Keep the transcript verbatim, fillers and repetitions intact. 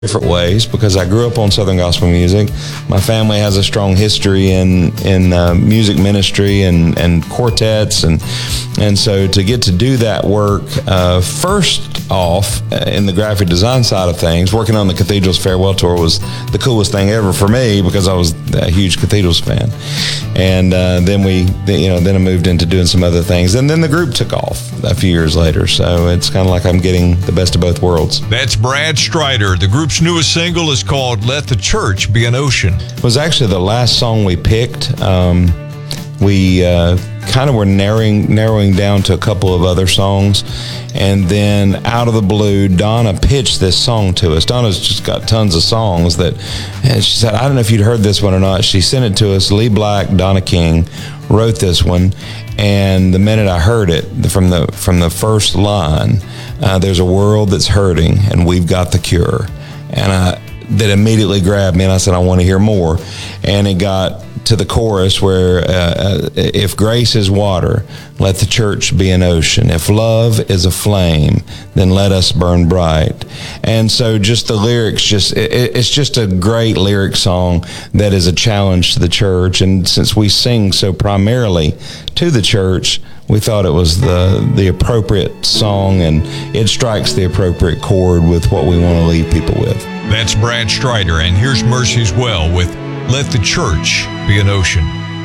different ways because I grew up on Southern gospel music. My family has a strong history in in uh, music ministry and, and quartets, and and so to get to do that work uh, first off uh, in the graphic design side of things, working on the Cathedrals Farewell Tour was the coolest thing ever for me because I was a huge Cathedrals fan. And uh, then we, you know, then I moved into doing some other things, and then the group took off a few years later. So it's kind of like I'm getting the best of both worlds. That's Brad Strider. The group's newest single is called "Let the Church Be an Ocean." It was actually the last song we picked. Um, we uh, kind of were narrowing narrowing down to a couple of other songs, and then out of the blue, Donna pitched this song to us. Donna's just got tons of songs that, and she said, I don't know if you'd heard this one or not. She sent it to us. Lee Black, Donna King wrote this one, and the minute I heard it, from the from the first line, uh, there's a world that's hurting, and we've got the cure. And I, that immediately grabbed me, and I said, I want to hear more. And it got to the chorus where uh, uh, if grace is water, let the church be an ocean. If love is a flame, then let us burn bright. And so just the lyrics, just it, it's just a great lyric song that is a challenge to the church. And since we sing so primarily to the church, we thought it was the the appropriate song, and it strikes the appropriate chord with what we want to leave people with. That's Brad Strider, and here's Mercy's Well with "Let the Church Be an Ocean."